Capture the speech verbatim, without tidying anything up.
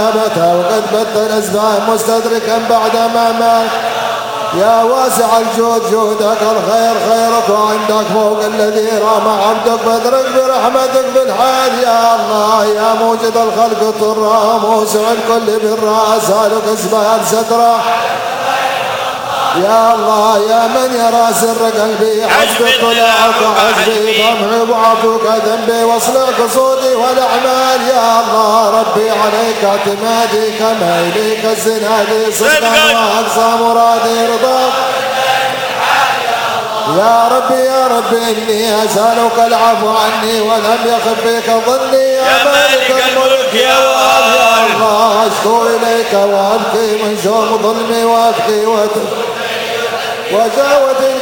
وقد بت الأسباب مستدركا بعد ما مات. يا واسع الجود جودك الخير خيرك وعندك فوق الذي رام عبدك بدرك برحمتك بالحال. يا الله يا موجد الخلق طرا موسع الكل بالراء سالك اسباب ستره. يا الله يا من يرى سر قلبي حسبك طلعك حسبي طمعي وعفوك ذنبي واصلح قصودي والاعمال. يا الله ربي عليك اعتمادي كما اليك الزنادي صدقا واقصى مرادي رضاك. يا ربي يا ربي اني اسالك العفو عني ولم يخف فيك ظني. يا مالك الملك يا وهاب يا الله اشكو اليك وابكي من شوم ظلمي وابكي وجاوة